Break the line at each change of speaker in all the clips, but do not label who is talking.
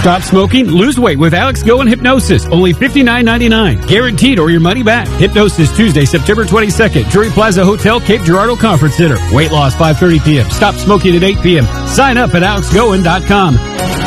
Stop smoking, lose weight with Alex Go and Hypnosis. Only $59.99. Guaranteed or your money back. Hypnosis Tuesday, September 22nd. Drury Plaza Hotel, Cape Girardeau Conference Center. Weight loss 5:30 p.m. Stop smoking at 8 p.m. Sign up at alexgoen.com.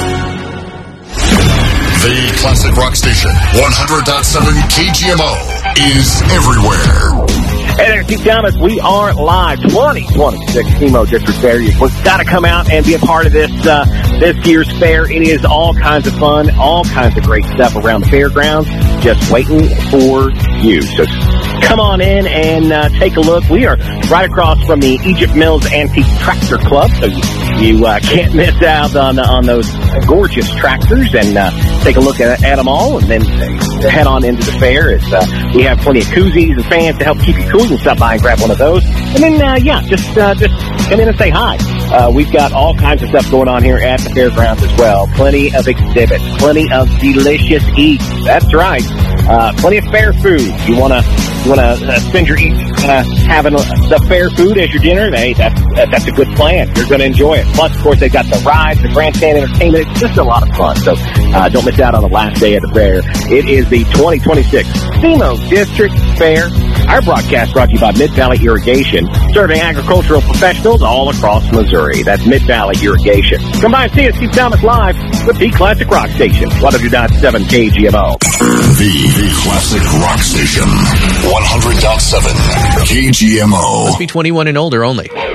The Classic Rock Station, 100.7 KGMO, is everywhere.
Hey there, Steve Thomas. We are live 2026 SEMO District Fair. You've got to come out and be a part of this year's fair. It is all kinds of fun, all kinds of great stuff around the fairgrounds, just waiting for you. So come on in and take a look. We are right across from the Egypt Mills Antique Tractor Club, so you can't miss out on those gorgeous tractors, and take a look at them all, and then head on into the fair. We have plenty of koozies and fans to help keep you cool. You can stop by and grab one of those. And then, just come in and say hi. We've got all kinds of stuff going on here at the fairgrounds as well. Plenty of exhibits, plenty of delicious eats. That's right. Plenty of fair food. You want to spend your evening having the fair food as your dinner? Hey, that's a good plan. You're going to enjoy it. Plus, of course, they've got the rides, the grandstand entertainment. It's just a lot of fun. So don't miss out on the last day of the fair. It is the 2026 SEMO District Fair. Our broadcast brought to you by Mid-Valley Irrigation, serving agricultural professionals all across Missouri. That's Mid-Valley Irrigation. Come by and see us, Steve Thomas, live with the Classic Rock Station, 100.7 KGMO.
The Classic Rock Station, 100.7 KGMO.
Must be 21 and older only.